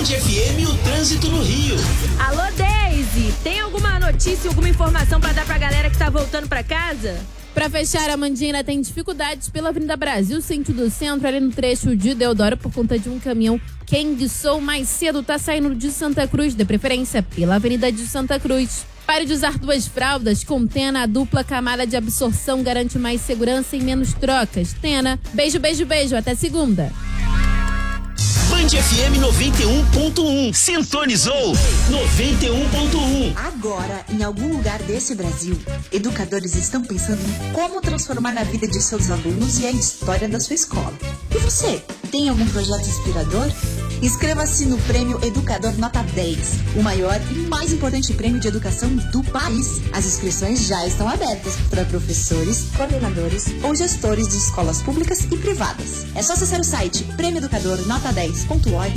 Band FM, o trânsito no Rio. Alô, Deise, tem alguma notícia, alguma informação pra dar pra galera que tá voltando pra casa? Pra fechar, a Mandinha tem dificuldades pela Avenida Brasil, sentido centro, ali no trecho de Deodoro, por conta de um caminhão que enguiçou mais cedo, tá saindo de Santa Cruz, de preferência pela Avenida de Santa Cruz. Pare de usar duas fraldas com Tena, a dupla camada de absorção garante mais segurança e menos trocas. Tena, beijo, beijo, beijo, até segunda. Band FM 91.1. Sintonizou 91.1. Agora, em algum lugar desse Brasil, educadores estão pensando em como transformar a vida de seus alunos e a história da sua escola. E você, tem algum projeto inspirador? Inscreva-se no Prêmio Educador Nota 10, o maior e mais importante prêmio de educação do país. As inscrições já estão abertas para professores, coordenadores ou gestores de escolas públicas e privadas. É só acessar o site prêmioeducadornota10.org